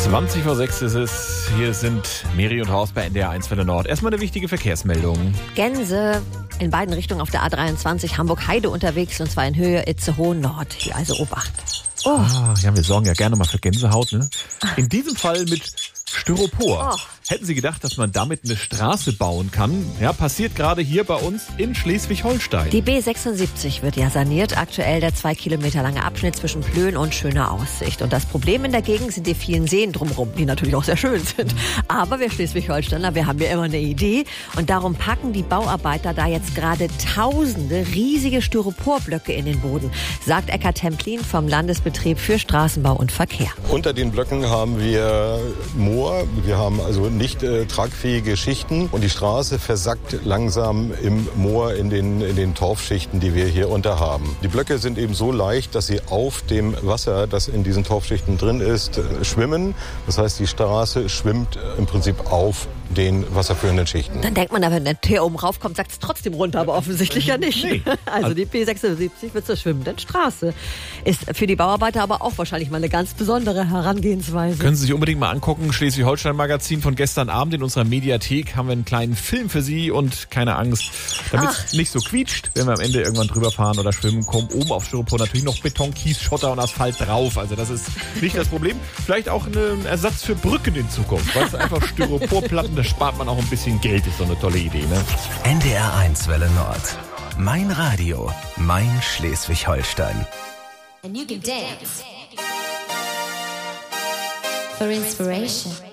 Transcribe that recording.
20:06 ist es. Hier sind Miri und Horst bei NDR 1 Welle Nord. Erstmal eine wichtige Verkehrsmeldung. Gänse in beiden Richtungen auf der A23 Hamburg-Heide unterwegs, und zwar in Höhe Itzehoe-Nord. Hier also Obacht. Oh. Ja, wir sorgen ja gerne mal für Gänsehaut, ne? In diesem Fall mit Styropor. Oh. Hätten Sie gedacht, dass man damit eine Straße bauen kann? Ja, passiert gerade hier bei uns in Schleswig-Holstein. Die B76 wird ja saniert. Aktuell der 2 Kilometer lange Abschnitt zwischen Plön und Schöner Aussicht. Und das Problem in der Gegend sind die vielen Seen drumherum, die natürlich auch sehr schön sind. Aber wir Schleswig-Holsteiner, wir haben ja immer eine Idee. Und darum packen die Bauarbeiter da jetzt gerade tausende riesige Styroporblöcke in den Boden, sagt Eckhard Templin vom Landesbetrieb für Straßenbau und Verkehr. Unter den Blöcken haben wir Moor. Wir haben also nicht tragfähige Schichten, und die Straße versackt langsam im Moor in den Torfschichten, die wir hier unter haben. Die Blöcke sind eben so leicht, dass sie auf dem Wasser, das in diesen Torfschichten drin ist, schwimmen. Das heißt, die Straße schwimmt im Prinzip auf den wasserführenden Schichten. Dann denkt man, wenn der Teer oben raufkommt, sagt es trotzdem runter, aber offensichtlich ja nicht. Nee. Also die P76 wird zur schwimmenden Straße. Ist für die Bauarbeiter aber auch wahrscheinlich mal eine ganz besondere Herangehensweise. Können Sie sich unbedingt mal angucken. Schleswig-Holstein-Magazin von gestern Abend in unserer Mediathek haben wir einen kleinen Film für Sie, und keine Angst, damit es nicht so quietscht, wenn wir am Ende irgendwann drüber fahren oder schwimmen, kommen oben auf Styropor natürlich noch Beton, Kies, Schotter und Asphalt drauf. Also das ist nicht das Problem. Vielleicht auch ein Ersatz für Brücken in Zukunft. Weil es einfach Styroporplatten, da spart man auch ein bisschen Geld. Ist so eine tolle Idee, ne? NDR 1 Welle Nord. Mein Radio, mein Schleswig-Holstein. And you can dance for inspiration.